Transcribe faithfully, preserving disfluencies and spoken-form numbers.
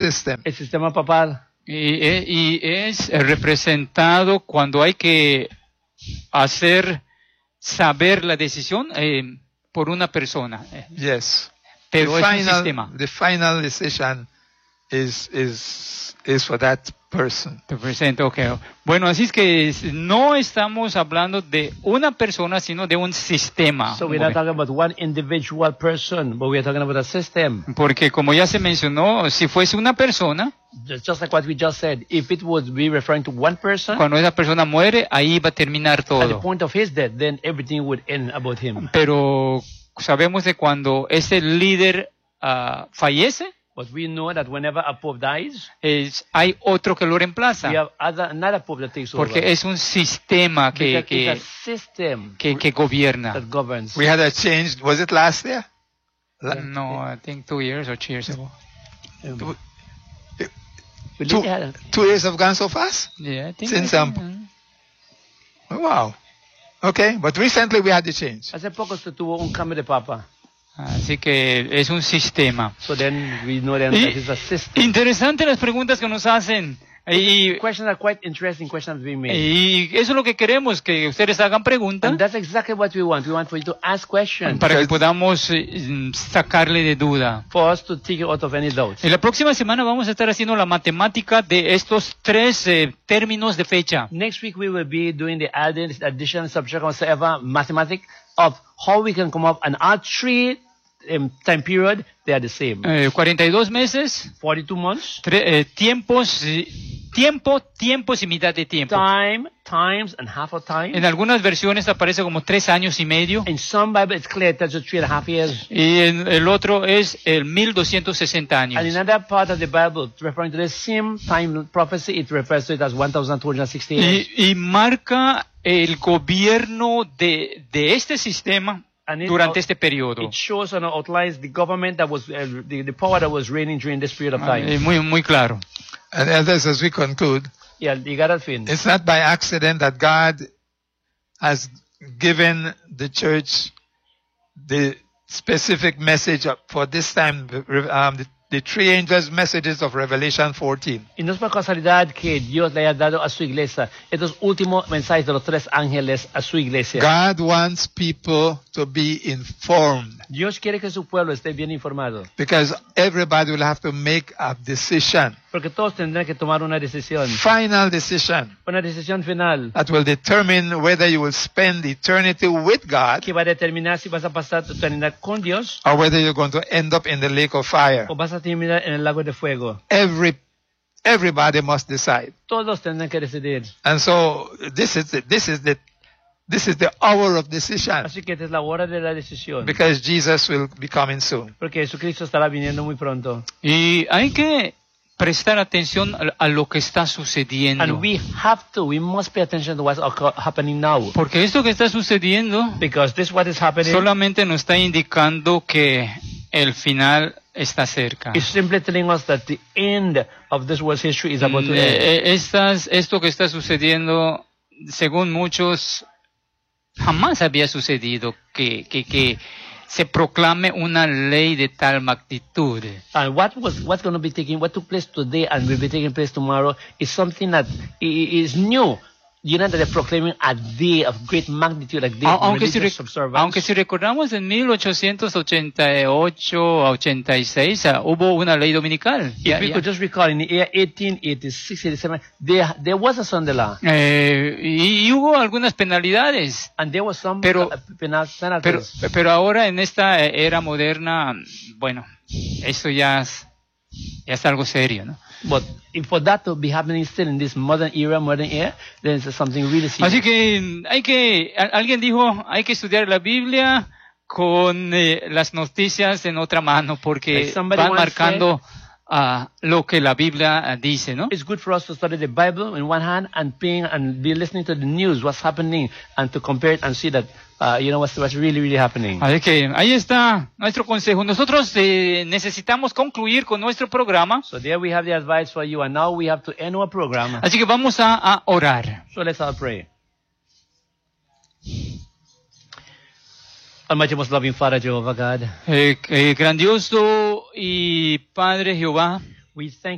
system. El sistema papal. Y, y es representado cuando hay que hacer saber la decisión eh, por una persona. Yes. Pero the es un final, sistema. the final decision is is is for that person. Te presento, okay. Bueno, así es que no estamos hablando de una persona, sino de un sistema. So we're not talking about one individual person, but we're talking about a system. Porque como ya se mencionó, si fuese una persona, Just just like what we just said, if it would be referring to one person, cuando esa persona muere, ahí va a terminar at the todo. point of his death, then everything would end about him. Pero sabemos de cuando ese líder uh, fallece, But we know that whenever a pope dies, es, hay otro que lo we reemplaza. have other, another pope that takes Porque over. es un sistema que, Because que, it's a system que, que gobierna. that governs. We had a change. Was it last year? La- No, I think two years or three years ago. Um, we Two, really had- two years have gone so fast. Yeah, I think Since, I um, think, Oh, wow. Okay, but recently we had the change. Hace poco se tuvo un cambio de papa. uh, Así que es un sistema. So then we know then Y- that it's a system. Interesante las preguntas que nos hacen. Y, Questions are quite interesting questions being made. y eso es lo que queremos, que ustedes hagan preguntas And that's exactly what we want. We want for you to ask questions para que Because- podamos eh, sacarle de duda. for us to take you out of any doubts. En la próxima semana vamos a estar haciendo la matemática de estos tres eh, términos de fecha. Next week we will be doing the added, addition, subtraction, whatsoever mathematics of how we can come up and our three um, time period, they are the same. Eh, cuarenta y dos meses, forty-two months, tre- eh, tiempos, eh, tiempo, tiempos y mitad de tiempo. time, times, and half of time. En algunas versiones aparece como tres años y medio. In some Bible it's clear it tells you three and a half years. Y en el otro es el mil doscientos sesenta años. And in another part of the Bible, referring to the same time prophecy, it refers to it as one thousand two hundred sixty years. Y, y marca el gobierno de, de este sistema And it, durante este periodo. it shows and outlines the government that was, uh, the, the power that was reigning during this period of Ah, time. eh, muy, muy claro. And elders, as we conclude, Y al llegar al fin, it's not by accident that God has given the church the specific message of- for this time, um, the, the three angels' messages of Revelation fourteen. y no es por casualidad que Dios le haya dado a su iglesia estos últimos mensajes de los tres ángeles a su iglesia. God wants people to be informed Dios quiere que su pueblo esté bien informado, because everybody will have to make a decision, porque todos tendrán que tomar una decisión, final decision, una decisión final that will determine whether you will spend eternity with God que va a determinar si vas a pasar tu eternidad con Dios or whether you're going to end up in the lake of fire. o vas a terminar en el lago de fuego. Every everybody must decide. Todos tendrán que decidir. And so this is the, this is the this is the hour of decision Así que esta es la hora de la decisión, because Jesus will be coming soon. porque Jesucristo estará viniendo muy pronto. Y hay que prestar atención a, a lo que está sucediendo. And we have to, we must pay attention to what's occur- happening now. Porque esto que está sucediendo Because this what is happening solamente nos está indicando que el final está cerca. is simply telling us that the end of this world's history is about to Mm, end. eh, eh, estas- esto que está sucediendo, según muchos, jamás había sucedido que, que, que se proclame una ley de tal magnitud. And what was what's going to be taking, what took place today and will be taking place tomorrow is something that i- i- is new. You know that they're proclaiming a day of great magnitude, a day A- of Aunque si, religious rec- observance. aunque si recordamos en mil ochocientos ochenta y ocho a ochenta y seis ah, hubo una ley dominical. If Ya- we ya. could just recall, in the year eighteen eighty-six, eighty-seven, there, there was a Sunday law, Eh, y, y hubo algunas penalidades. and there was some Pero- uh, penal- Pero, penalties. pero ahora en esta era moderna, bueno, esto ya es, ya es algo serio, ¿no? But if for that to be happening still in this modern era, modern era, then it's something really serious. Así que hay que, a- alguien dijo, hay que estudiar la Biblia con eh, las noticias en otra mano porque Like somebody van once marcando ah, lo que la Biblia ah, dice, ¿no? It's good for us to study the Bible in one hand and paying and be listening to the news, what's happening, and to compare it and see that, uh, you know, what's, what's really, really happening. Así que ahí está nuestro consejo. Nosotros eh, necesitamos concluir con nuestro programa, So there we have the advice for you, and now we have to end our program. así que vamos a, a orar. So let's all pray. Almighty, most loving Father, Jehovah God, Eh, eh, grandioso y Padre Jehová, we thank